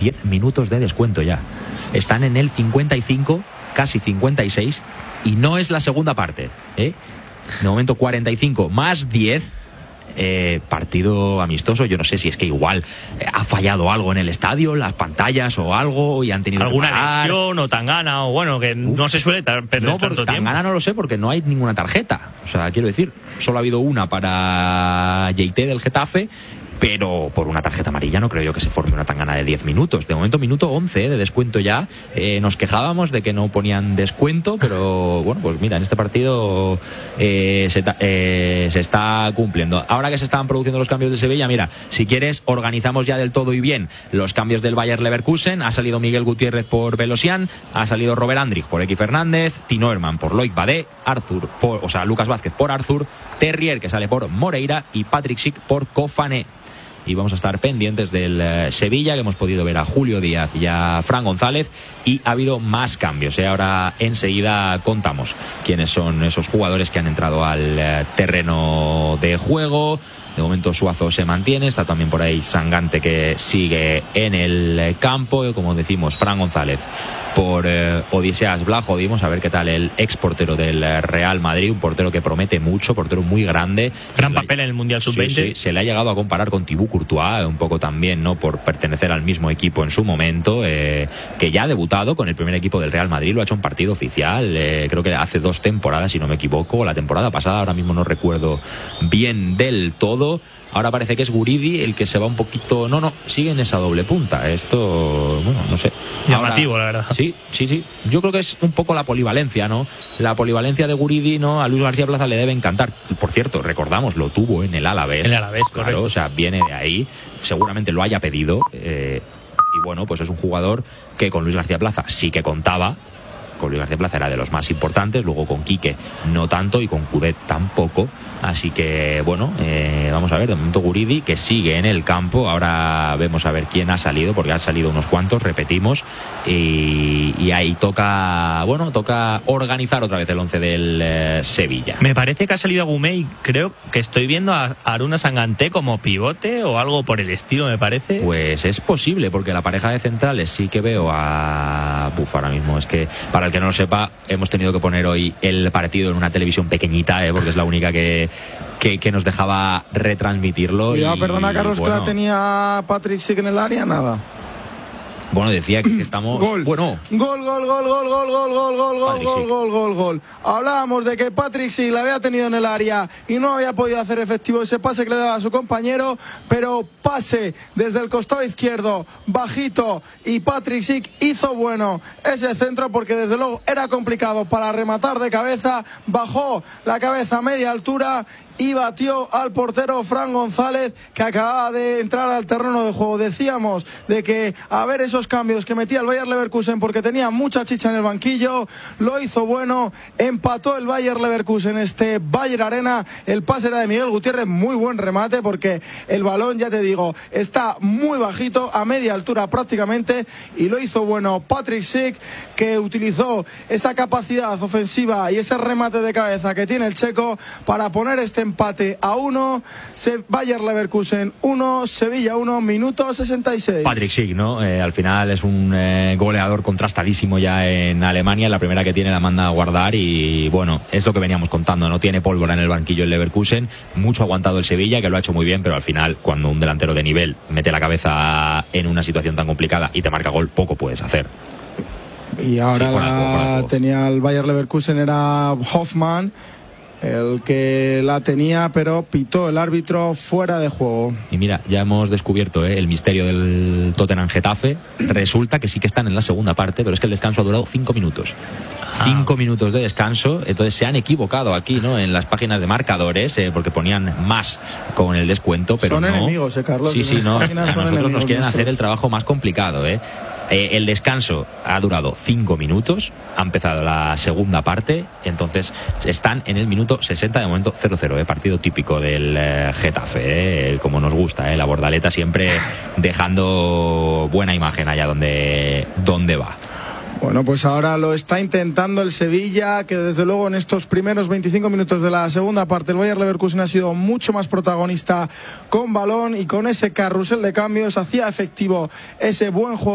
10 minutos de descuento ya. Están en el 55, casi 56, y no es la segunda parte, ¿eh? De momento 45 más 10. Partido amistoso. Yo no sé si es que igual ha fallado algo en el estadio, las pantallas o algo, y han tenido alguna lesión o Tangana, o bueno, que no se suele perder tanto tiempo. Tangana no lo sé porque no hay ninguna tarjeta. O sea, quiero decir, solo ha habido una para Yeité del Getafe, pero por una tarjeta amarilla no creo yo que se forme una tangana de 10 minutos. De momento, minuto 11 de descuento ya. Nos quejábamos de que no ponían descuento, pero bueno, pues mira, en este partido se está cumpliendo. Ahora que se estaban produciendo los cambios de Sevilla, mira, si quieres, organizamos ya del todo y bien los cambios del Bayer Leverkusen. Ha salido Miguel Gutiérrez por Velosian, ha salido Robert Andrich por Eki Fernández, Tino Herman por Loic Badé, Lucas Vázquez por Arthur, Terrier, que sale por Moreira, y Patrick Schick por Kofané. Y vamos a estar pendientes del Sevilla, que hemos podido ver a Julio Díaz y a Fran González, y ha habido más cambios. Ahora enseguida contamos quiénes son esos jugadores que han entrado al terreno de juego. De momento Suazo se mantiene, está también por ahí Sangante, que sigue en el campo, como decimos, Fran González por Odiseas Vlahovic. A ver qué tal el ex portero del Real Madrid, un portero que promete mucho, portero muy grande. Gran papel en el Mundial Sub-20. Sí, se le ha llegado a comparar con Thibaut Courtois, un poco también, ¿no?, por pertenecer al mismo equipo en su momento, que ya ha debutado con el primer equipo del Real Madrid, lo ha hecho un partido oficial, creo que hace 2 temporadas, si no me equivoco, la temporada pasada, ahora mismo no recuerdo bien del todo. Ahora parece que es Guridi el que se va un poquito... No, sigue en esa doble punta. Esto, bueno, no sé. Llamativo, ahora, la verdad. Sí. Yo creo que es un poco la polivalencia, ¿no? La polivalencia de Guridi, ¿no? A Luis García Plaza le debe encantar. Por cierto, recordamos, lo tuvo en el Alavés. En el Alavés, claro, correcto. O sea, viene de ahí. Seguramente lo haya pedido. Y bueno, pues es un jugador que con Luis García Plaza sí que contaba. Con Luis García Plaza era de los más importantes, luego con Quique no tanto y con Coudet tampoco. Así que bueno, vamos a ver, de momento Guridi, que sigue en el campo. Ahora vemos a ver quién ha salido, porque han salido unos cuantos, repetimos, y ahí toca organizar otra vez el 11 del Sevilla. Me parece que ha salido Agumé y creo que estoy viendo a Aruna Sangante como pivote o algo por el estilo, me parece. Pues es posible, porque la pareja de centrales sí que veo a... ahora mismo es que, para el que no lo sepa, hemos tenido que poner hoy el partido en una televisión pequeñita, porque es la única que nos dejaba retransmitirlo. Cuidado, perdona, Carlos, que la tenía Patrick Schick en el área, nada. Bueno, decía que estamos... Gol. Bueno. Gol. Hablábamos de que Patrick Schick la había tenido en el área y no había podido hacer efectivo ese pase que le daba a su compañero, pero pase desde el costado izquierdo, bajito, y Patrick Schick hizo bueno ese centro, porque desde luego era complicado para rematar de cabeza, bajó la cabeza a media altura y batió al portero Fran González, que acababa de entrar al terreno de juego. Decíamos de que a ver esos cambios que metía el Bayer Leverkusen, porque tenía mucha chicha en el banquillo, lo hizo bueno, empató el Bayer Leverkusen este Bayer Arena. El pase era de Miguel Gutiérrez, muy buen remate, porque el balón, ya te digo, está muy bajito, a media altura prácticamente, y lo hizo bueno Patrick Schick, que utilizó esa capacidad ofensiva y ese remate de cabeza que tiene el checo para poner este empate a 1, Bayer Leverkusen 1, Sevilla 1, minuto 66. Patrick Schick, ¿no? Al final es un goleador contrastadísimo ya en Alemania. La primera que tiene la manda a guardar, y bueno, es lo que veníamos contando, no tiene pólvora en el banquillo el Leverkusen. Mucho aguantado el Sevilla, que lo ha hecho muy bien, pero al final, cuando un delantero de nivel mete la cabeza en una situación tan complicada y te marca gol, poco puedes hacer. Y ahora tenía el Bayer Leverkusen, era Hoffmann el que la tenía, pero pitó el árbitro fuera de juego. Y mira, ya hemos descubierto el misterio del Tottenham Getafe. Resulta que sí que están en la segunda parte, pero es que el descanso ha durado 5 minutos. 5 minutos de descanso. Entonces se han equivocado aquí, ¿no?, en las páginas de marcadores, porque ponían más con el descuento, pero son no. Enemigos, Carlos. Sí, no. A nosotros nos quieren hacer el trabajo más complicado, El descanso ha durado 5 minutos, ha empezado la segunda parte, entonces están en el minuto 60, de momento 0-0, partido típico del Getafe, como nos gusta, la Bordaleta siempre dejando buena imagen allá donde va. Bueno, pues ahora lo está intentando el Sevilla, que desde luego en estos primeros 25 minutos de la segunda parte el Bayer Leverkusen ha sido mucho más protagonista con balón, y con ese carrusel de cambios hacía efectivo ese buen juego